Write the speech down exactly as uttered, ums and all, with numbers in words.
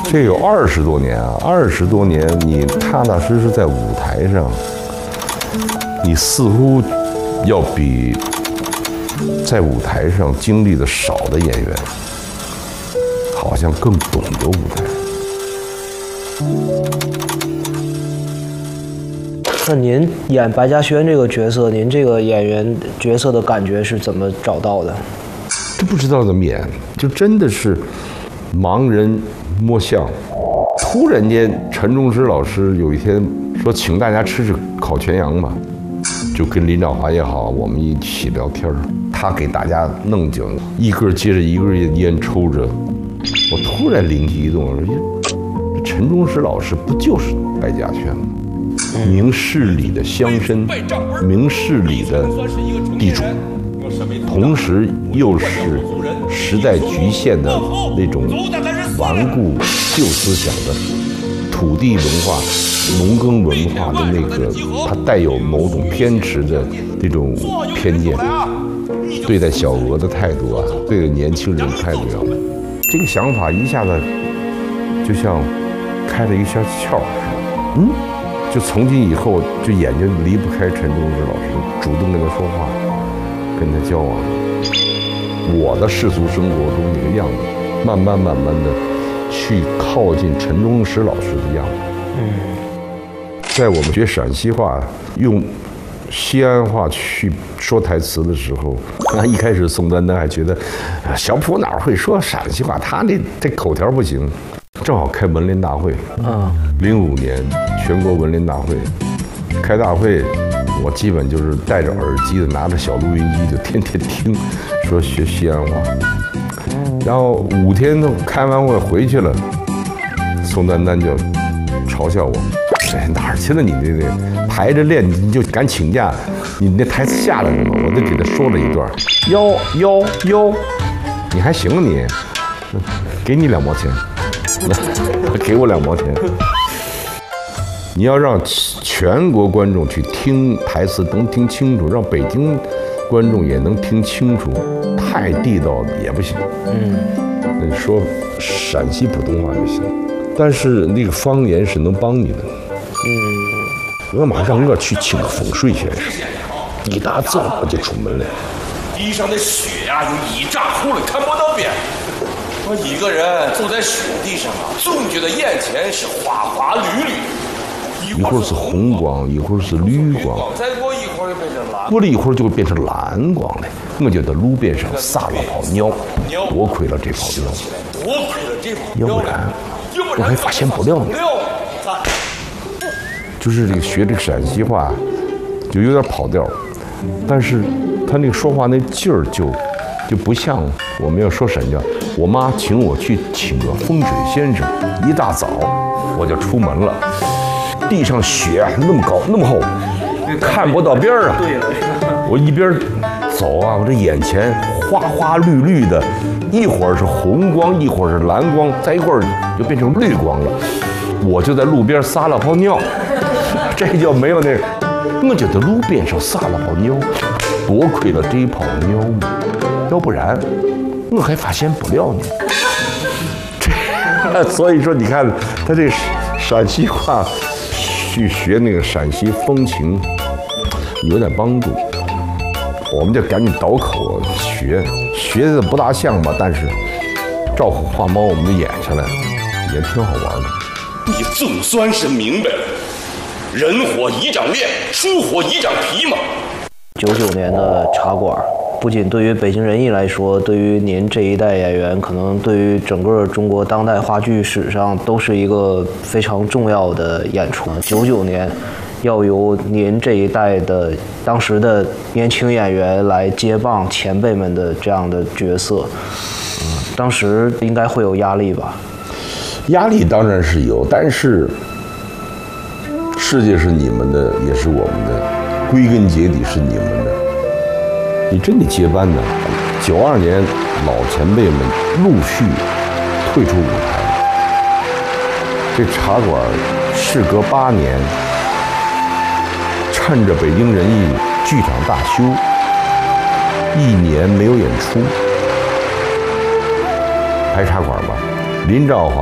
这有二十多年啊，二十多年，你踏踏实实在舞台上，你似乎要比在舞台上经历的少的演员，好像更懂得舞台。 那您演白嘉轩这个角色，您这个演员角色的感觉是怎么找到的？ 这不知道怎么演，就真的是盲人摸象。突然间，陈忠实老师有一天说，请大家吃吃烤全羊吧，就跟林兆华也好，我们一起聊天，他给大家弄酒，一根接着一根烟抽着。我突然灵机一动，我说：“陈忠实老师不就是白嘉轩吗？明事理的乡绅，明事理的地主，同时又是时代局限的那种顽固旧思想的土地文化、农耕文化的那个，它带有某种偏执的这种偏见，对待小娥的态度啊，对待年轻人的态度啊，这个想法一下子就像开了一下窍，嗯。”就从今以后，就眼睛离不开陈忠实老师，主动跟他说话，跟他交往。我的世俗生活中那个样子，慢慢慢慢的去靠近陈忠实老师的样子。嗯，在我们学陕西话，用西安话去说台词的时候，那一开始宋丹丹还觉得小普哪会说陕西话，他这这口条不行。正好开文联大会，啊，零五年全国文联大会开大会，我基本就是戴着耳机的，拿着小录音机就天天听，说学西安话。然后五天都开完会回去了，宋丹丹就嘲笑我：“哎，哪儿去了？你这个排着练，你就敢请假？你那台词下来了吗？”我就给他说了一段：“哟哟哟，你还行啊你，给你两毛钱。”给我两毛钱。你要让全国观众去听台词能听清楚，让北京观众也能听清楚，太地道的也不行。嗯，那说陕西普通话就行，但是那个方言是能帮你的。嗯，我马上我去请个风水先生，一大早我就出门了。 地上的雪呀、啊，有一丈厚了，看不到边。我一个人走在雪地上啊，总觉得眼前是花花绿绿， 一会儿是红光，一会儿是绿光， 再过一会儿就变成蓝， 过了一会儿就会变成蓝光了。我觉得路边上撒了泡尿，多亏了这泡尿， 多亏了这泡尿，要不然我还发现不了呢。就是这个学这个陕西话，就有点跑调，但是他那个说话那劲儿就就不像我们要说陕话。我妈请我去请个风水先生，一大早我就出门了，地上雪那么高那么厚，看不到边儿啊。我一边走啊，我这眼前花花绿绿的，一会儿是红光，一会儿是蓝光，再一会儿就变成绿光了。我就在路边撒了泡尿，这就没有那个。我觉得路边上撒了泡尿，多亏了这一泡尿嘛，要不然我还发现不了呢。这，所以说你看他这陕西话去学那个陕西风情有点帮助。我们就赶紧倒口学，学的不大像吧，但是照虎画猫我们就演下来了，也挺好玩的。 你总算是明白了，人火一张脸，树火一张皮嘛。 九九年的茶馆，不仅对于北京人艺来说，对于您这一代演员，可能对于整个中国当代话剧史上都是一个非常重要的演出。九九年，要由您这一代的当时的年轻演员来接棒前辈们的这样的角色，嗯，当时应该会有压力吧？ 压力当然是有，但是世界是你们的，也是我们的，归根结底是你们的。你真得接班呢。九二年，老前辈们陆续退出舞台，这茶馆事隔八年，趁着北京人艺剧场大修，一年没有演出，排茶馆吧。林兆华